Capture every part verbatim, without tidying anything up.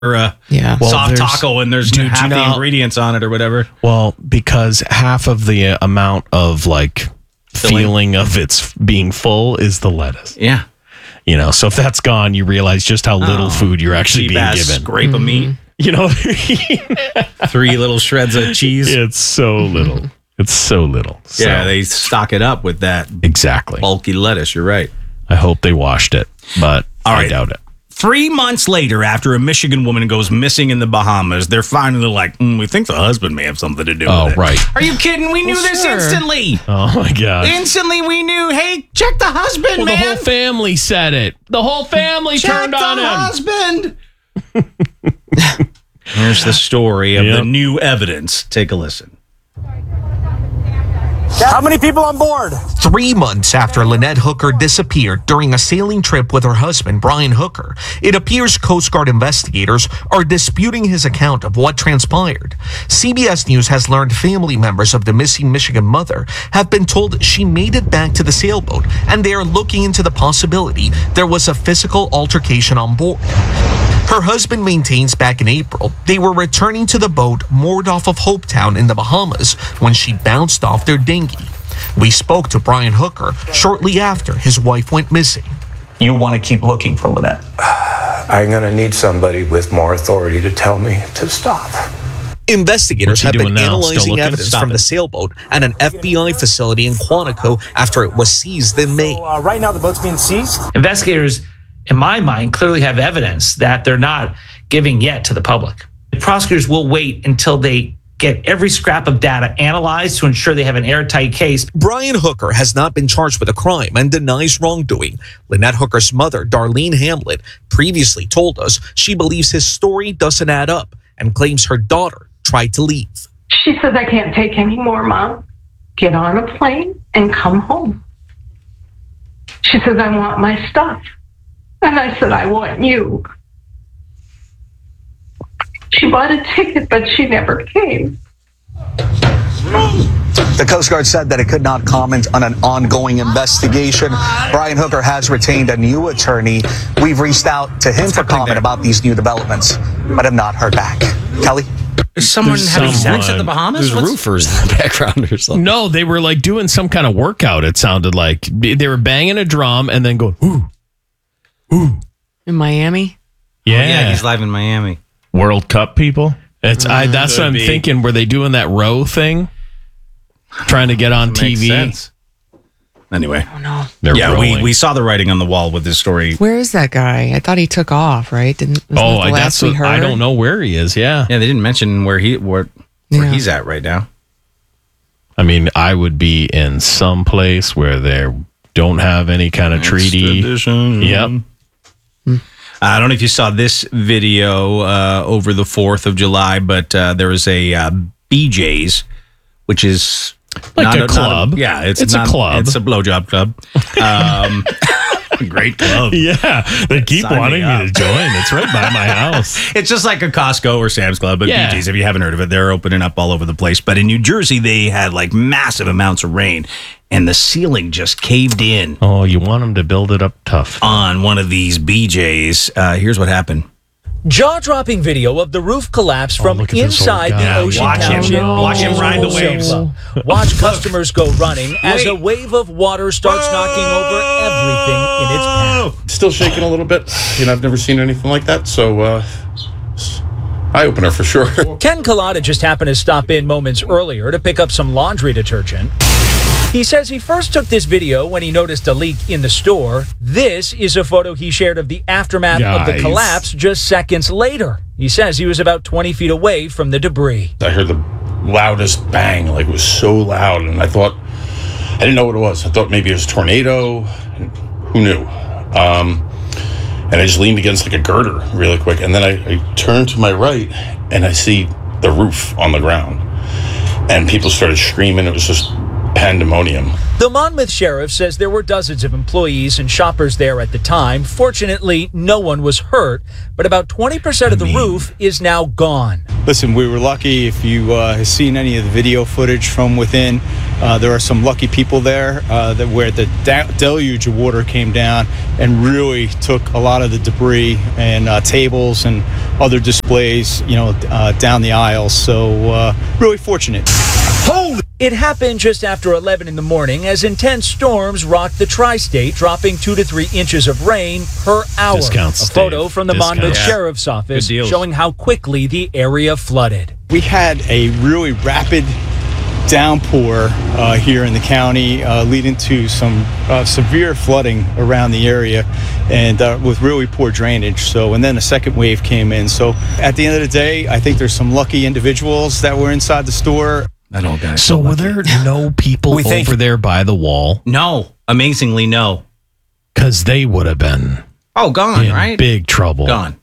uh, yeah. Well, soft there's- taco and there's do- do half the not- ingredients on it or whatever. Well, because half of the uh, amount of like Filling. feeling of its being full is the lettuce. Yeah. You know, so if that's gone, you realize just how little Oh, food you're actually cheap being ass given. Scrape of meat. You know, Three little shreds of cheese. it's so little. It's so little. So, Yeah, they stock it up with that exactly. bulky lettuce. You're right. I hope they washed it, but All I right. doubt it. Three months later, after a Michigan woman goes missing in the Bahamas, they're finally like, mm, we think the husband may have something to do Oh, with it. right. Are you kidding? We knew Well, this sure. instantly. Oh my God. Instantly, we knew, hey, check the husband, Well, man. the whole family said it. The whole family check turned the on him. husband. Here's the story of Yep. the new evidence. Take a listen. How many people on board? Three months after Lynette Hooker disappeared during a sailing trip with her husband, Brian Hooker, it appears Coast Guard investigators are disputing his account of what transpired. C B S News has learned family members of the missing Michigan mother have been told she made it back to the sailboat, and they are looking into the possibility there was a physical altercation on board. Her husband maintains back in April, they were returning to the boat moored off of Hopetown in the Bahamas when she bounced off their dinghy. We spoke to Brian Hooker shortly after his wife went missing. You want to keep looking for Lynette? I'm going to need somebody with more authority to tell me to stop. Investigators What's he have been doing now? Still analyzing looking? evidence Stop from it. the sailboat at an F B I facility in Quantico after it was seized in May. Uh, right now, the boat's being seized. Investigators, in my mind, clearly have evidence that they're not giving yet to the public. The prosecutors will wait until they get every scrap of data analyzed to ensure they have an airtight case. Brian Hooker has not been charged with a crime and denies wrongdoing. Lynette Hooker's mother, Darlene Hamlet, previously told us she believes his story doesn't add up and claims her daughter tried to leave. She says, I can't take any more, Mom. Get on a plane and come home. She says, I want my stuff. And I said, I want you. She bought a ticket, but she never came. The Coast Guard said that it could not comment on an ongoing investigation. Brian Hooker has retained a new attorney. We've reached out to him for comment about these new developments, but have not heard back. Kelly? Is someone There's having sex someone- at the Bahamas? There's What's- roofers in the background or something. No, they were like doing some kind of workout, it sounded like. They were banging a drum and then going, ooh, ooh. In Miami? Yeah. Oh, yeah, he's live in Miami. World Cup people. It's I that's what I'm be. thinking. Were they doing that row thing? Trying to get on T Makes V? sense. Anyway. Oh, no. They're yeah, we, rowing. we saw the writing on the wall with this story. Where is that guy? I thought he took off, right? Didn't, wasn't Oh, that the I, last that's we what, heard? I don't know where he is. Yeah. Yeah, they didn't mention where he where, where Yeah. he's at right now. I mean, I would be in some place where they don't have any kind of treaty. Extradition. Yep. I don't know if you saw this video uh, over the fourth of July, but uh, there was a uh, B J's, which is Like not a not club. yeah, it's, It's a not- club. It's a blowjob club. Um, great club. Yeah. They keep Sign me wanting me, up. to join. It's right by my house. It's just like a Costco or Sam's Club, but Yeah. B J's, if you haven't heard of it, they're opening up all over the place. But in New Jersey, they had like massive amounts of rain, and the ceiling just caved in Oh, you want them to build it up tough. on one of these B J's. Uh, here's what happened. Jaw-dropping video of the roof collapse from look at this inside old the guy. Ocean Watch him. Township. No. Watch him ride the Wholesale waves. Club. Watch customers go running as a wave of water starts knocking over everything in its path. Still shaking a little bit. You know, I've never seen anything like that. So, uh, eye opener for sure. Ken Collada just happened to stop in moments earlier to pick up some laundry detergent. He says he first took this video when he noticed a leak in the store. This is a photo he shared of the aftermath of the Guys. collapse just seconds later. He says he was about twenty feet away from the debris. I heard the loudest bang, like it was so loud, and I thought, I didn't know what it was. I thought maybe it was a tornado. Who knew? Um, and I just leaned against like a girder really quick, and then I, I turned to my right, and I see the roof on the ground, and people started screaming. It was just pandemonium. The Monmouth Sheriff says there were dozens of employees and shoppers there at the time. Fortunately, no one was hurt, but about twenty percent of the roof is now gone. Listen, we were lucky. If you uh, have seen any of the video footage from within, Uh, there are some lucky people there uh, that where the da- deluge of water came down and really took a lot of the debris and uh, tables and other displays, you know, uh, down the aisles. So uh, really fortunate. Holy! It happened just after eleven in the morning as intense storms rocked the tri-state, dropping two to three inches of rain per hour. Discounts, A photo Dave. from the Discounts. Monmouth Yeah. Sheriff's Office Good deals. showing how quickly the area flooded. We had a really rapid downpour uh, here in the county, uh, leading to some uh, severe flooding around the area, and uh, with really poor drainage. So, and then a second wave came in. So, at the end of the day, I think there's some lucky individuals that were inside the store. That old guy. So were there no people We think- over there by the wall? No, amazingly no. Because they would have been Oh, gone, in right? big trouble. Gone.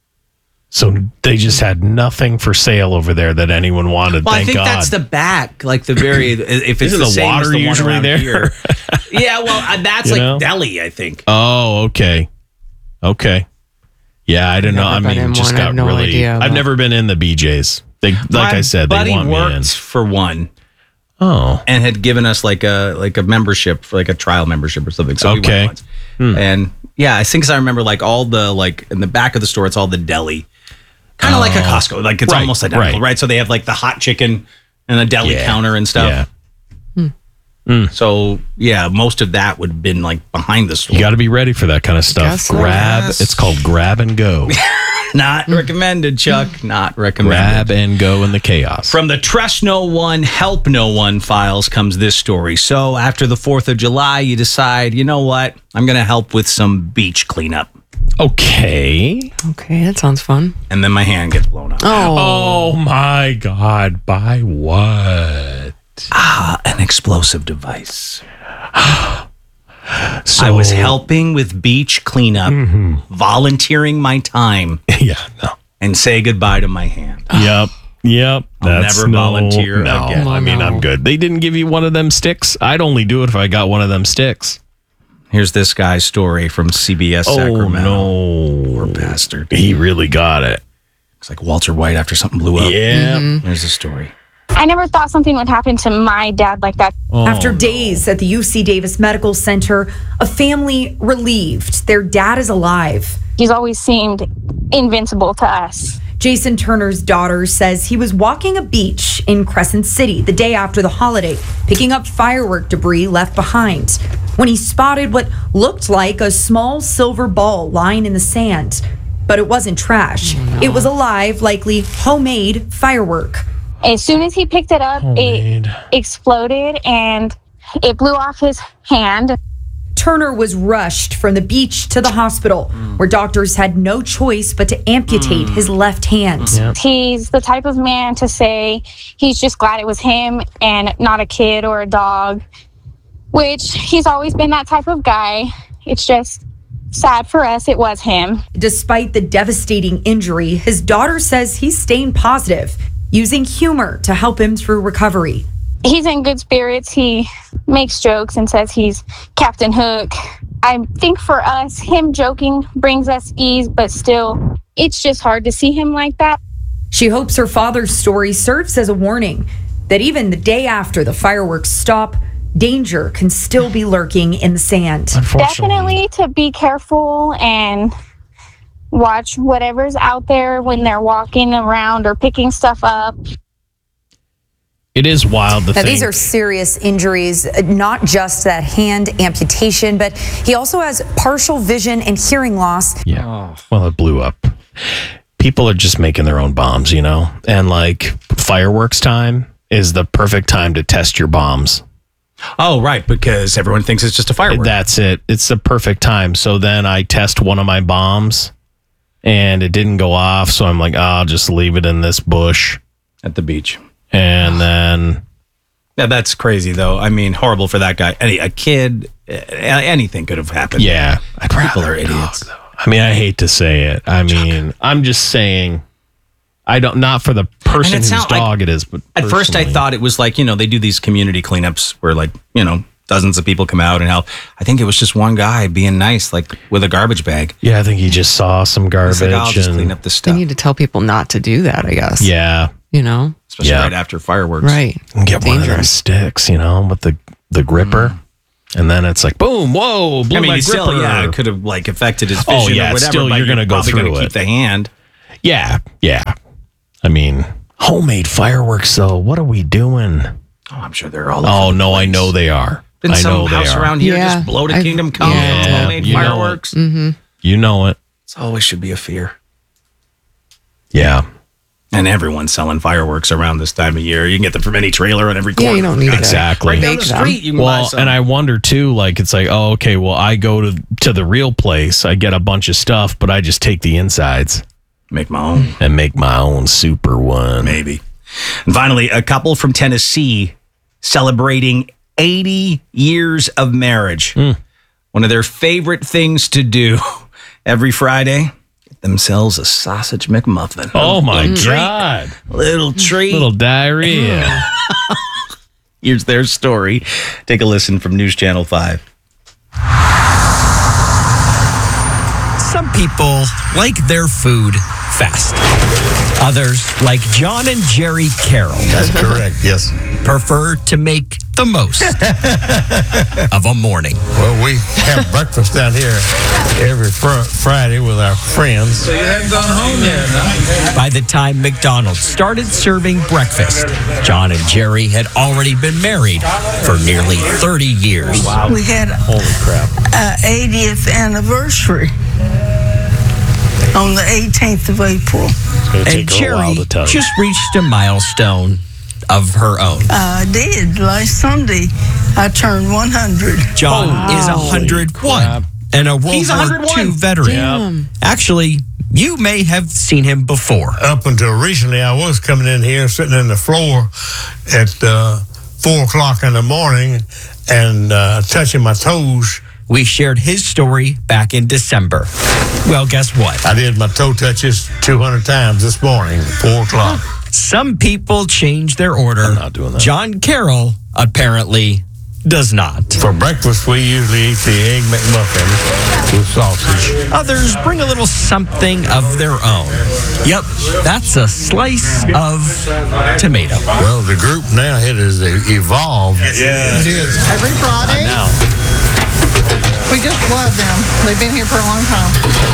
So they just had nothing for sale over there that anyone wanted. Well, Thank I think God. that's the back, like the very. If it's Isn't the, the same as water the one usually around there? here. Yeah, well, uh, that's You like know? deli, I think. Oh, okay. Okay. Yeah, I don't know. I Never been mean, in just one. I got have no really. idea I've about- never been in the B J's. They, like My I said, they buddy want me in. worked for one Oh, and had given us like a like a membership, like a trial membership or something. So we went Okay. once. And yeah, I think 'cause I remember like all the like in the back of the store, it's all the deli, kind of like a Costco. Like it's Right, almost identical, right. right. So they have like the hot chicken and a deli Yeah, counter and stuff. yeah. So yeah, most of that would have been like behind the store. You got to be ready for that kind of stuff. Guess so. Grab. Yes. It's called grab and go. Not recommended, Chuck. Not recommended. Grab and go in the chaos. From the Trust No One, Help No One files comes this story. So after the fourth of July, you decide, you know what? I'm going to help with some beach cleanup. Okay. Okay, that sounds fun. And then my hand gets blown up. Oh, Oh my God! By what? Ah, an explosive device. So I was helping with beach cleanup, Mm-hmm. volunteering my time, Yeah. No. and say goodbye to my hand. Yep. Yep. I'll That's never no, volunteer no. again. I mean, No. I'm good. They didn't give you one of them sticks. I'd only do it if I got one of them sticks. Here's this guy's story from C B S Oh Sacramento. no! Poor bastard. He really got it. It's like Walter White after something blew up. Yeah. Here's the story. I never thought something would happen to my dad like that. Oh, After days at the U C Davis Medical Center, a family relieved their dad is alive. He's always seemed invincible to us. Jason Turner's daughter says he was walking a beach in Crescent City the day after the holiday, picking up firework debris left behind, when he spotted what looked like a small silver ball lying in the sand. But it wasn't trash. Oh, no. It was alive, likely homemade firework. As soon as he picked it up, Homemade. it exploded and it blew off his hand. Turner was rushed from the beach to the hospital, where doctors had no choice but to amputate his left hand. He's the type of man to say he's just glad it was him and not a kid or a dog, which he's always been that type of guy. It's just sad for us it was him. Despite the devastating injury, his daughter says he's staying positive, using humor to help him through recovery. He's in good spirits. He makes jokes and says he's Captain Hook. I think for us, him joking brings us ease, but still, it's just hard to see him like that. She hopes her father's story serves as a warning that even the day after the fireworks stop, danger can still be lurking in the sand. Definitely to be careful and watch whatever's out there when they're walking around or picking stuff up. It is wild to Now, think. these are serious injuries, not just that hand amputation, but he also has partial vision and hearing loss. Yeah. Well, it blew up. People are just making their own bombs, you know? And like fireworks time is the perfect time to test your bombs. Oh, right, because everyone thinks it's just a firework. That's it. It's the perfect time. So then I test one of my bombs and it didn't go off. So I'm like, oh, I'll just leave it in this bush at the beach. And then. Yeah, that's crazy, though. I mean, horrible for that guy. Any, a kid, anything could have happened. Yeah. I'd People are idiots. Dog, I mean, I hate to say it. I mean, I'm just saying, I don't, not for the person whose sound- dog like, it is, but At first, I personally. thought it was like, you know, they do these community cleanups where, like, you know, dozens of people come out and help. I think it was just one guy being nice, like with a garbage bag. Yeah, I think he just saw some garbage. He's like, I'll just and- clean up this They stuff. need to tell people not to do that, I guess. Yeah. You know? especially Yeah. right after fireworks. Right. And get one of them Dangerous. sticks, you know, with the, the gripper. And then it's like, boom, whoa, blew I mean, my you gripper. still, yeah, it could have like affected his Oh, vision yeah, or it's whatever. still- but you're gonna go probably through gonna it. keep the hand. Yeah, yeah. I mean, homemade fireworks, though. What are we doing? Oh, I'm sure they're all. Oh, over the no, I place. know they are. Been I some know they house are. around here Yeah, just blow to I've- Kingdom Come. yeah. Homemade You know it. fireworks. Mm-hmm. You know it. It always should be a fear. Yeah. And everyone's selling fireworks around this time of year. You can get them from any trailer on every corner. Yeah, you don't need to Exactly. Right down make the them. street, you can buy Well, some. and I wonder too, like it's like, oh, okay, well, I go to to the real place, I get a bunch of stuff, but I just take the insides make my own. and make my own super one. Maybe. And finally, a couple from Tennessee celebrating eighty years of marriage. Mm. One of their favorite things to do every Friday, get themselves a sausage McMuffin. Oh my Little treat. God. Little treat. Little diarrhea. Here's their story. Take a listen from News Channel five. Some people like their food fast. Others, like John and Jerry Carroll, That's correct, yes. prefer to make the most of a morning. Well, we have breakfast down here every fr- Friday with our friends. So you haven't gone home yet, huh? By the time McDonald's started serving breakfast, John and Jerry had already been married for nearly thirty years. We had Holy crap. our eightieth anniversary on the eighteenth of April. It's going to And take a little while Jerry to tell you. just reached a milestone of her own. I did. Last Sunday, I turned one hundred. John is one hundred one and a World He's War one hundred one. Two veteran. Damn. Actually, you may have seen him before. Up until recently, I was coming in here, sitting in the floor at uh, four o'clock in the morning and uh, touching my toes. We shared his story back in December. Well, guess what? I did my toe touches two hundred times this morning at four o'clock. Some people change their order. I'm not doing that. John Carroll apparently does not. For breakfast, we usually eat the Egg McMuffin with sausage. Others bring a little something of their own. Yep, that's a slice of tomato. Well, the group now it has evolved. Yeah. It is. Every Friday. Now. We just love them. They've been here for a long time.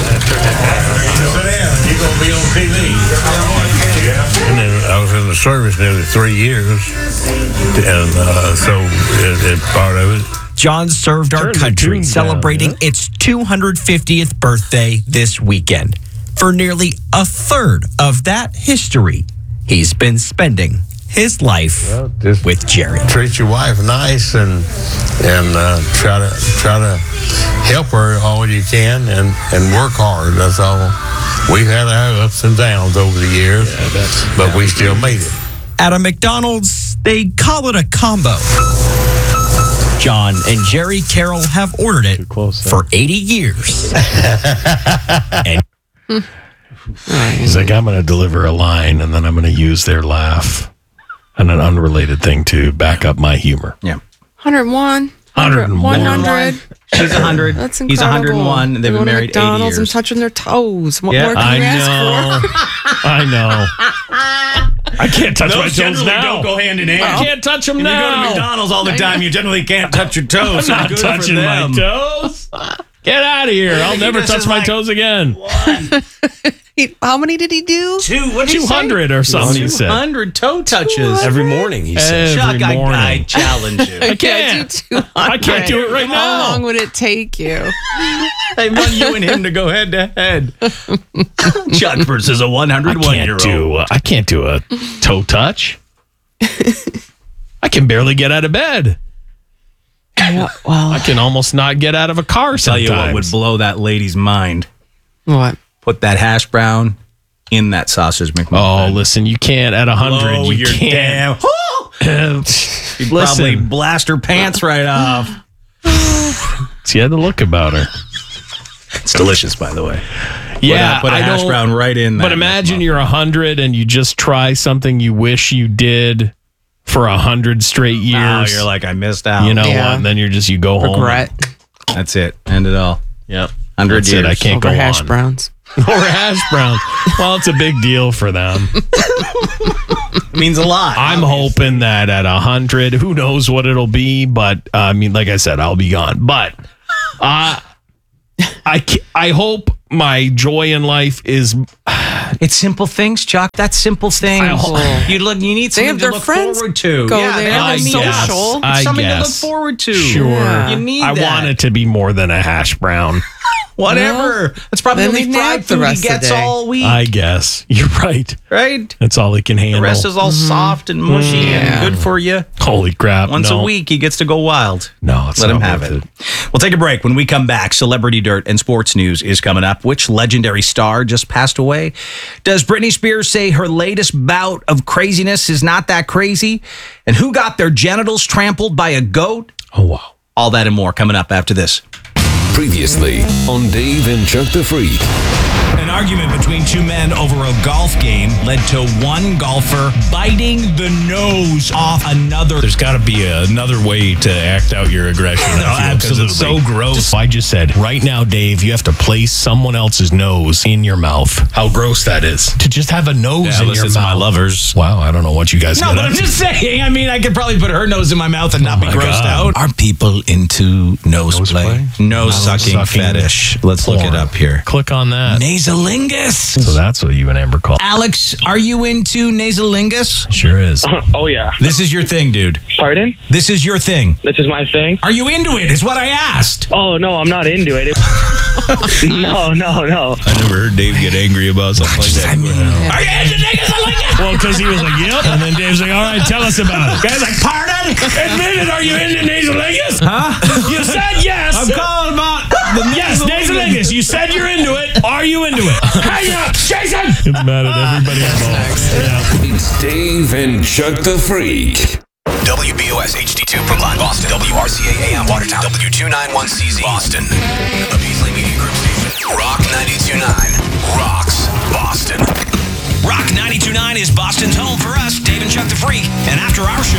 You're going to be on T V. And then I was in the service nearly three years. And uh, so it, it part of it. John served our Turn the country tunes celebrating down, yeah. its two hundred fiftieth birthday this weekend. For nearly a third of that history, he's been spending his life Well, just with Jerry. treat your wife nice and and uh, try to try to help her all you can and, and work hard. That's all. We've had our ups and downs over the years, but we still made it. At a McDonald's, they call it a combo. John and Jerry Carroll have ordered it for eighty years. And He's like, I'm going to deliver a line and then I'm going to use their laugh and an unrelated thing to back up my humor. Yeah. one hundred one. one hundred one. one hundred. She's one hundred. That's He's incredible. one hundred one. And they've They been go to married eighty McDonald's and years. touching their toes. What Yeah, more can I you know. ask for? I know. I can't touch my Those toes generally now. don't go hand in hand. I can't touch them If now. you go to McDonald's all the time, you generally can't touch your toes. I'm so not good for touching my them. toes. Get out of here. I'll He never just touch is my like, toes again. He, how many did he do? Two. What did two hundred or something, he said. two hundred toe touches. Every morning, he said. Every Chuck, I, I morning. challenge you. I can't. do two hundred. I can't do it right How now. long would it take you? I want you and him to go head to head. Chuck versus a one I hundred one year can't old. do. I can't do a toe touch. I can barely get out of bed. Well, I can almost not get out of a car Tell sometimes. you what would blow that lady's mind. what? Put that hash brown in that sausage Oh, McMuffin. listen, you can't at a hundred. Blow You your can't. damn. You'd probably Listen, blast her pants right off. she had the look about her. It's delicious, by the way. Yeah, put a, put a I hash don't- brown right in there. But imagine you're a hundred and you just try something you wish you did for a hundred straight years. Oh, you're like, I missed out. you know Yeah. what? And then you're just you go home. Regret That's it. End it all. Yep. Hundred That's years. it. I can't over go hash on. browns. Or hash browns. Well, it's a big deal for them. means a lot. I'm hoping that at one hundred, who knows what it'll be, but uh, I mean, like I said, I'll be gone. But uh, I, I hope my joy in life is... It's simple things, Chuck. That's simple things. You look. You need They something have to their look friends forward to. go yeah, there. they have I a guess. social. I It's something guess. to look forward to. Sure. Yeah. You need I that. want it to be more than a hash brown. Whatever. That's probably Then the they only fried nap the food he rest of the gets day. all week. I guess. You're right. Right? That's all he can handle. The rest is all soft and mushy Yeah. and good for you. Holy crap. Once no. a week, he gets to go wild. No, it's Let not him have worth it. We'll take a break. When we come back, Celebrity Dirt and Sports News is coming up. Which legendary star just passed away? Does Britney Spears say her latest bout of craziness is not that crazy? And who got their genitals trampled by a goat? Oh, wow. All that and more coming up after this. Previously on Dave and Chuck the Freak. An argument between two men over a golf game led to one golfer biting the nose off another. There's got to be another way to act out your aggression. I feel, 'cause absolutely. It's so gross. I just said, right now, Dave, you have to place someone else's nose in your mouth. How gross that is. To just have a nose Yeah, in listen your to mouth. my lovers. Wow, I don't know what you guys No, get but I'm up to. just saying. I mean, I could probably put her nose in my mouth and not be my grossed God. out. Are people into nose, play? Nose sucking Nose-sucking fetish. Let's look it porn. up here. Click on that. Nasolingus. So that's what you and Amber call. Alex, are you into nasolingus? Sure is. Oh, yeah. This is your thing, dude. Pardon? This is your thing. This is my thing? Are you into it? Is what I asked. Oh, no, I'm not into it. no, no, no. I never heard Dave get angry about something like that. Are you into nasolingus? Well, because he was like, yep. And then Dave's like, all right, tell us about it. Guy's like, pardon? Admit it, are you into nasolingus? Huh? You said yes. I'm calling about the Yes, nasolingus. You said you're into it. Are you into it? Hang up, Jason! It's mad at everybody involved. Yeah. It's Dave and Chuck the Freak. W B O S H D two Brookline, Boston. W R C A A M Watertown. W two ninety-one C Z Boston. A Beasley Media Group station. Rock ninety-two point nine rocks Boston. Rock ninety-two point nine is Boston's home for us, Dave and Chuck the Freak. And after our show,